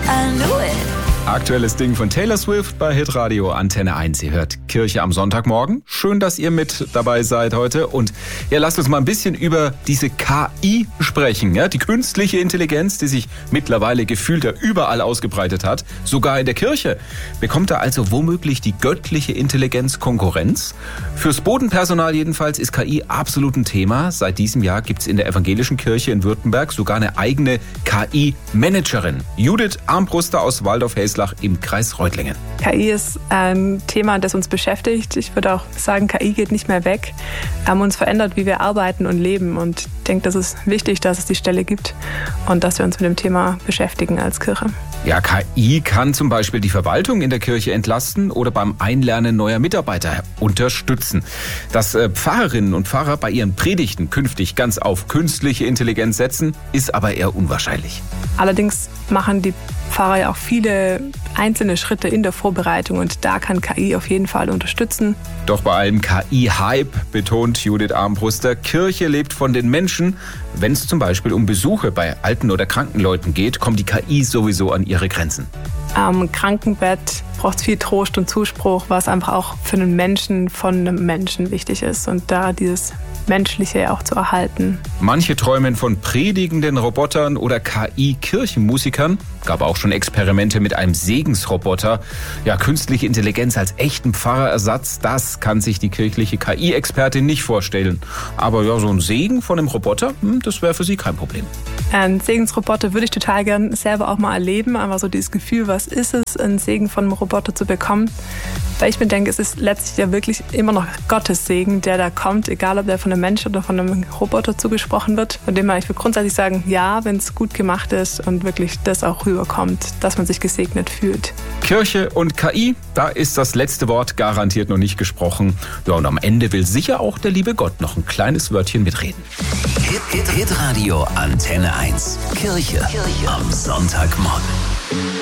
I knew it. Aktuelles Ding von Taylor Swift bei Hitradio Antenne 1. Ihr hört Kirche am Sonntagmorgen. Schön, dass ihr mit dabei seid heute. Und ja, lasst uns mal ein bisschen über diese KI sprechen. Ja, die künstliche Intelligenz, die sich mittlerweile gefühlt ja überall ausgebreitet hat. Sogar in der Kirche. Bekommt da also womöglich die göttliche Intelligenz Konkurrenz? Fürs Bodenpersonal jedenfalls ist KI absolut ein Thema. Seit diesem Jahr gibt's in der evangelischen Kirche in Württemberg sogar eine eigene KI-Managerin. Judith Armbruster aus Waldorf-Helslach im Kreis Reutlingen. KI ist ein Thema, das uns beschäftigt. Ich würde auch sagen, KI geht nicht mehr weg. Wir haben uns verändert, wie wir arbeiten und leben. Und ich denke, das ist wichtig, dass es die Stelle gibt und dass wir uns mit dem Thema beschäftigen als Kirche. Ja, KI kann zum Beispiel die Verwaltung in der Kirche entlasten oder beim Einlernen neuer Mitarbeiter unterstützen. Dass Pfarrerinnen und Pfarrer bei ihren Predigten künftig ganz auf künstliche Intelligenz setzen, ist aber eher unwahrscheinlich. Allerdings machen die Pfarrer ja auch viele einzelne Schritte in der Vorbereitung und da kann KI auf jeden Fall unterstützen. Doch bei allem KI-Hype, betont Judith Armbruster, Kirche lebt von den Menschen. Wenn es zum Beispiel um Besuche bei alten oder kranken Leuten geht, kommt die KI sowieso an ihre Grenzen. Am Krankenbett braucht es viel Trost und Zuspruch, was einfach auch für einen Menschen von einem Menschen wichtig ist und da dieses Menschliche auch zu erhalten. Manche träumen von predigenden Robotern oder KI-Kirchenmusikern. Gab auch schon Experimente mit einem Segensroboter. Ja, künstliche Intelligenz als echten Pfarrerersatz, das kann sich die kirchliche KI-Expertin nicht vorstellen. Aber ja, so ein Segen von einem Roboter, das wäre für sie kein Problem. Ein Segensroboter würde ich total gern selber auch mal erleben. Aber so dieses Gefühl, was ist es, einen Segen von einem Roboter zu bekommen? Weil ich mir denke, es ist letztlich ja wirklich immer noch Gottes Segen, der da kommt, egal ob der von einem Mensch oder von einem Roboter zugesprochen wird. Von dem her, ich würde grundsätzlich sagen, ja, wenn es gut gemacht ist und wirklich das auch rüberkommt, dass man sich gesegnet fühlt. Kirche und KI, da ist das letzte Wort garantiert noch nicht gesprochen. Ja, und am Ende will sicher auch der liebe Gott noch ein kleines Wörtchen mitreden. Hitradio Antenne 1. Kirche am Sonntagmorgen.